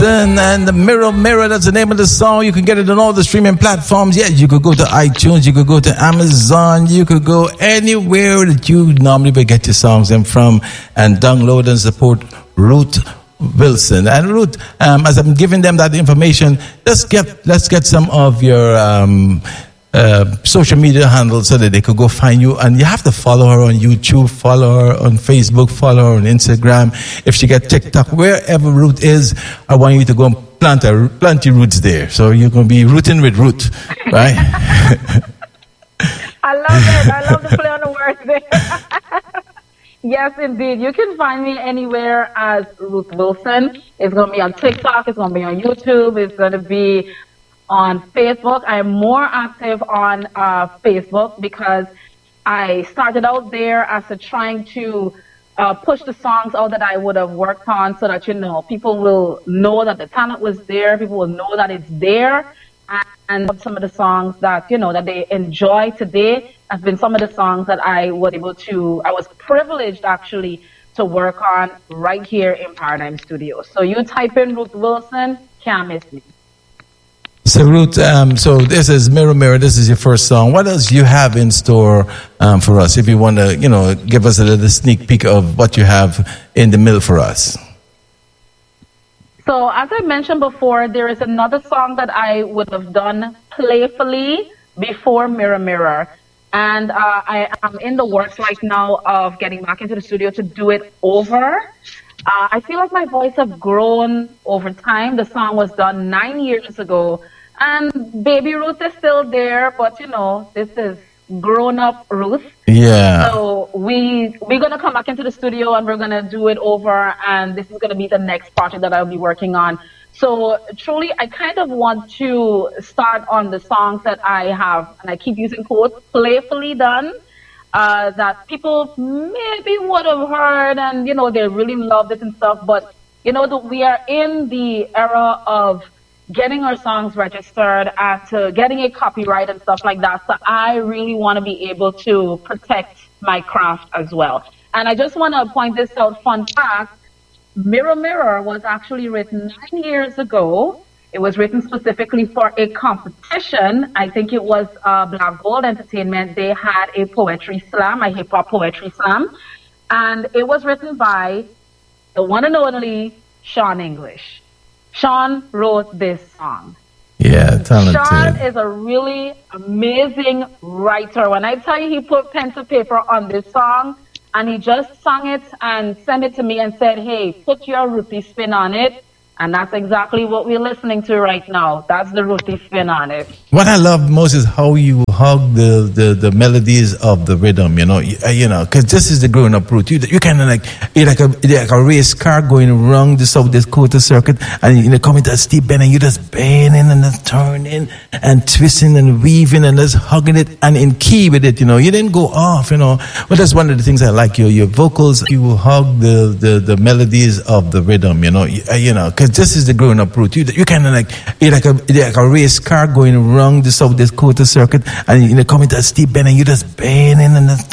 Wilson and the Mirror Mirror, that's the name of the song. You can get it on all the streaming platforms. Yeah, you could go to iTunes, you could go to Amazon, you could go anywhere that you normally would get your songs from and download and support Ruth Wilson. And Ruth, as I'm giving them that information, let's get some of your social media handles so that they could go find you. And you have to follow her on YouTube, follow her on Facebook, follow her on Instagram. If she get TikTok, wherever Ruth is, I want you to go and plant your roots there. So you're going to be rooting with Ruth, right? I love it. I love the play on the words there. Yes, indeed. You can find me anywhere as Ruth Wilson. It's going to be on TikTok. It's going to be on YouTube. It's going to be on Facebook. I am more active on Facebook because I started out there as trying to push the songs out that I would have worked on so that, people will know that the talent was there. People will know that it's there. And some of the songs that, that they enjoy today have been some of the songs that I was privileged actually to work on right here in Paradigm Studios. So you type in Ruth Wilson, can't miss me. So Ruth, so this is Mirror Mirror. This is your first song. What else do you have in store for us? If you want to, give us a little sneak peek of what you have in the middle for us. So as I mentioned before, there is another song that I would have done playfully before Mirror Mirror. And I am in the works right now of getting back into the studio to do it over. I feel like my voice has grown over time. The song was done 9 years ago. And Baby Ruth is still there, but this is grown-up Ruth. Yeah. So we're going to come back into the studio and we're going to do it over, and this is going to be the next project that I'll be working on. So truly, I kind of want to start on the songs that I have, and I keep using quotes, playfully done, that people maybe would have heard and, they really loved it and stuff. But, we are in the era of getting our songs registered and getting a copyright and stuff like that. So I really want to be able to protect my craft as well. And I just want to point this out, fun fact, Mirror Mirror was actually written 9 years ago. It was written specifically for a competition. I think it was Black Gold Entertainment. They had a poetry slam, a hip-hop poetry slam. And it was written by the one and only Sean English. Sean wrote this song. Yeah, talented. Sean is a really amazing writer. When I tell you he put pen to paper on this song, and he just sang it and sent it to me and said, hey, put your Ruthie spin on it. And that's exactly what we're listening to right now. That's the Ruthie spin on it. What I love most is how you hug the melodies of the rhythm, because this is the growing up Ruth. You kind of you're like a race car going around the South Dakota circuit, and coming to a steep bend, and you're just bending and just turning and twisting and weaving and just hugging it and in key with it. You didn't go off. But that's one of the things I like. Your vocals, you hug the melodies of the rhythm. Because this is the growing up Ruth. You kind of you're like a race car going around the South Dakota circuit, and coming to a steep bend, and you're just bending and just